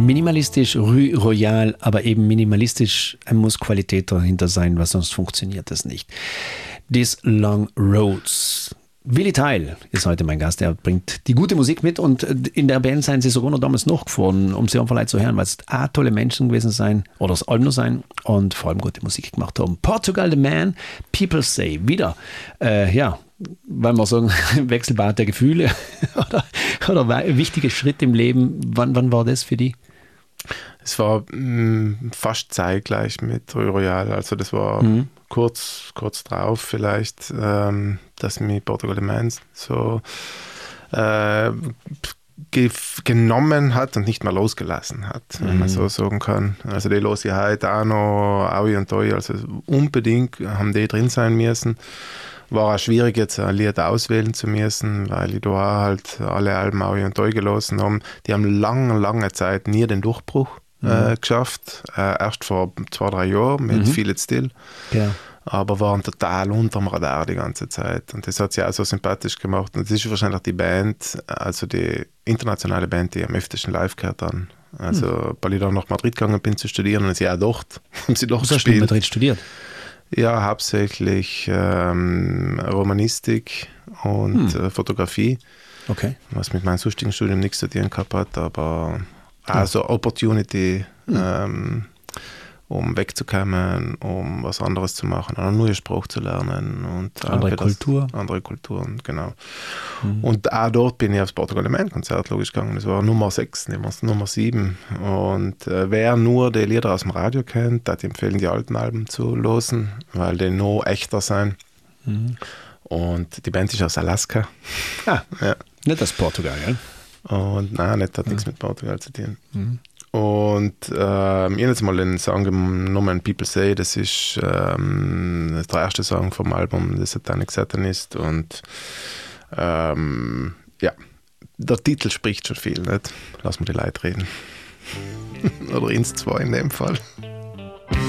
Minimalistisch, royal, aber eben minimalistisch. Muss Qualität dahinter sein, weil sonst funktioniert das nicht. These Long Roads. Willi Teil ist heute mein Gast. Er bringt die gute Musik mit und in der Band seien sie sogar noch damals noch gefahren, um sie einfach leid zu hören, weil es auch tolle Menschen gewesen sein oder das Album sein und vor allem gute Musik gemacht haben. Portugal the Man, People Say. Wieder, wollen wir sagen, Wechselbad der Gefühle oder ein wichtiger Schritt im Leben. Wann war das für dich? Es war fast zeitgleich mit Royal, also das war kurz drauf vielleicht, dass mich Portugal the Man so genommen hat und nicht mehr losgelassen hat, wenn man so sagen kann. Also die höre ich heute auch noch, Aui und Toi, also unbedingt haben die drin sein müssen. War auch schwierig, jetzt ein Lied auswählen zu müssen, weil ich da auch halt alle Alben Aui und Toi gelassen haben. Die haben lange Zeit nie den Durchbruch geschafft. Erst vor 2-3 Jahren mit Feel It Still. Ja. Aber waren total unterm Radar die ganze Zeit. Und das hat sie auch so sympathisch gemacht. Und das ist wahrscheinlich die Band, also die internationale Band, die ich am öftesten live gehört habe. Also, weil ich dann nach Madrid gegangen bin zu studieren und sie auch dort haben sie doch gespielt. Hast du in Madrid studiert? Ja, hauptsächlich Romanistik und Fotografie. Okay. Was mit meinem sonstigen Studium nichts zu tun gehabt hat, aber also Opportunity, um wegzukommen, um was anderes zu machen, eine neue Sprache zu lernen. Und andere Kulturen, genau. Und auch dort bin ich aufs Portugal the Man Konzert logisch gegangen. Das war Nummer 6, Nummer 7. Und wer nur die Lieder aus dem Radio kennt, hat empfehlen, die alten Alben zu hören, weil die noch echter sind. Und die Band ist aus Alaska. Ja. Nicht aus Portugal, ja? Und nein, hat nichts mit Portugal zu tun. Und ich habe jetzt mal den Song genommen, People Say, das ist der erste Song vom Album The Satanic Satanist und der Titel spricht schon viel, nicht? Lass mal die Leute reden. Oder ins zwei in dem Fall.